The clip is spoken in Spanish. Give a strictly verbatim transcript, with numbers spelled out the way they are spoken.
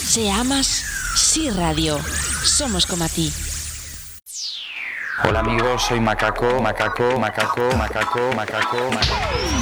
Se amas, sí radio. Somos como a ti. Hola amigos, soy Macaco, Macaco, Macaco, Macaco, Macaco, Macaco.